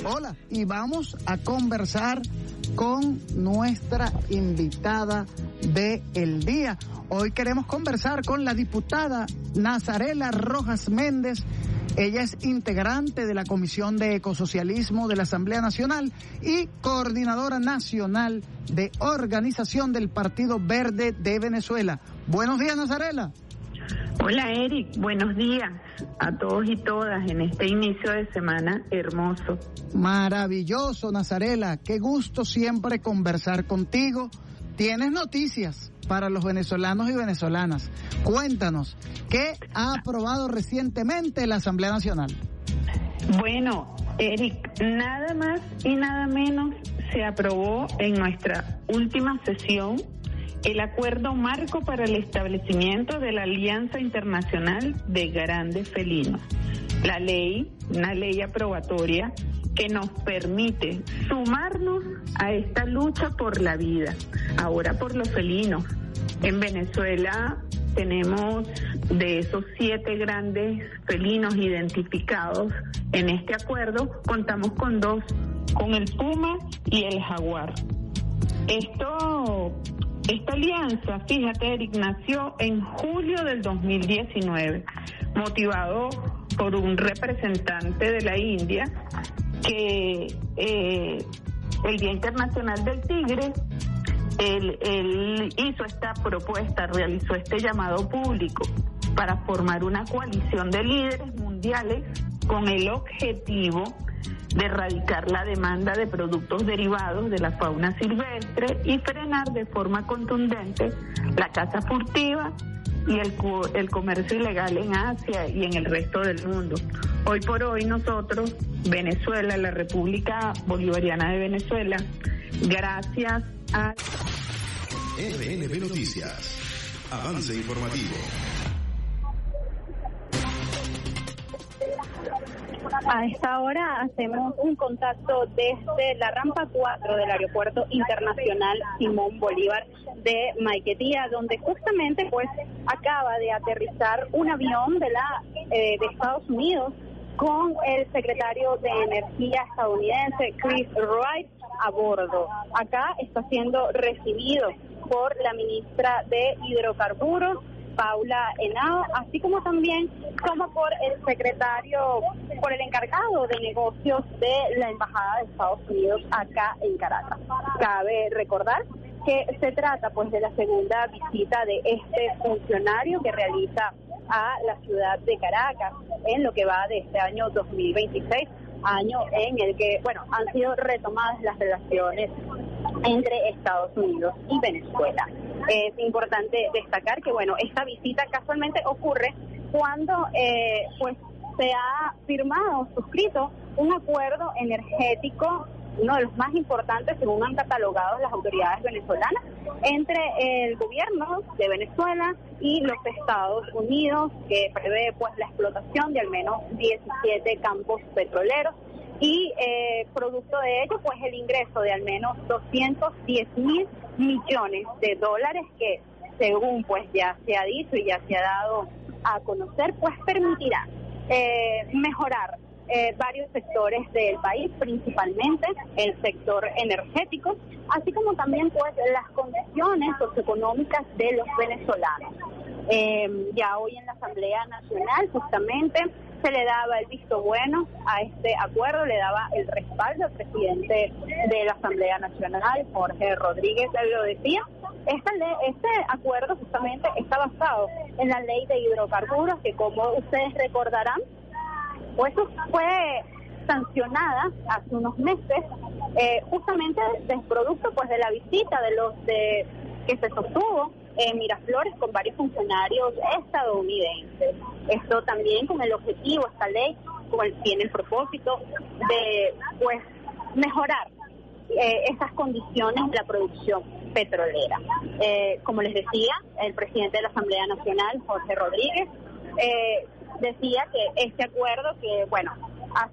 Hola, y vamos a conversar con nuestra invitada del día. Hoy queremos conversar con la diputada Nazarela Rojas Méndez. Ella es integrante de la Comisión de Ecosocialismo de la Asamblea Nacional y coordinadora nacional de organización del Partido Verde de Venezuela. Buenos días, Nazarela. Hola, Eric. Buenos días a todos y todas en este inicio de semana hermoso. Maravilloso, Nazarela. Qué gusto siempre conversar contigo. Tienes noticias para los venezolanos y venezolanas. Cuéntanos, ¿qué ha aprobado recientemente la Asamblea Nacional? Bueno, Eric, nada más y nada menos se aprobó en nuestra última sesión el acuerdo marco para el establecimiento de la Alianza Internacional de Grandes Felinos. La ley, una ley aprobatoria que nos permite sumarnos a esta lucha por la vida, ahora por los felinos. En Venezuela tenemos de esos 7 grandes felinos identificados en este acuerdo, contamos con 2, con el puma y el jaguar. Esta alianza, fíjate, Eric, nació en julio del 2019, motivado por un representante de la India que el Día Internacional del Tigre, él hizo esta propuesta, realizó este llamado público para formar una coalición de líderes mundiales con el objetivo de erradicar la demanda de productos derivados de la fauna silvestre y frenar de forma contundente la caza furtiva y el comercio ilegal en Asia y en el resto del mundo. Hoy por hoy nosotros, Venezuela, la República Bolivariana de Venezuela, gracias a RNB Noticias, avance informativo. A esta hora hacemos un contacto desde la rampa 4 del Aeropuerto Internacional Simón Bolívar de Maiquetía, donde justamente pues acaba de aterrizar un avión de Estados Unidos con el secretario de Energía estadounidense Chris Wright a bordo. Acá está siendo recibido por la ministra de Hidrocarburos, Paula Henao, así como también por el encargado de negocios de la Embajada de Estados Unidos acá en Caracas. Cabe recordar que se trata pues de la segunda visita de este funcionario que realiza a la ciudad de Caracas en lo que va de este año 2026, año en el que, han sido retomadas las relaciones entre Estados Unidos y Venezuela. Es importante destacar que, esta visita casualmente ocurre cuando, se ha firmado, suscrito un acuerdo energético, uno de los más importantes según han catalogado las autoridades venezolanas, entre el gobierno de Venezuela y los Estados Unidos, que prevé la explotación de al menos 17 campos petroleros y producto de ello el ingreso de al menos 210.000 millones de dólares que, según ya se ha dicho y ya se ha dado a conocer, permitirá mejorar varios sectores del país, principalmente el sector energético, así como también las condiciones socioeconómicas de los venezolanos. Ya hoy en la Asamblea Nacional justamente se le daba el visto bueno a este acuerdo, le daba el respaldo al presidente de la Asamblea Nacional, Jorge Rodríguez, lo decía. Este acuerdo justamente está basado en la ley de hidrocarburos que, como ustedes recordarán, fue sancionada hace unos meses, justamente del producto de la visita que se sostuvo en Miraflores con varios funcionarios estadounidenses. Esto también con el objetivo, esta ley tiene el propósito de mejorar esas condiciones de la producción petrolera. Como les decía, el presidente de la Asamblea Nacional, Jorge Rodríguez, decía que este acuerdo, que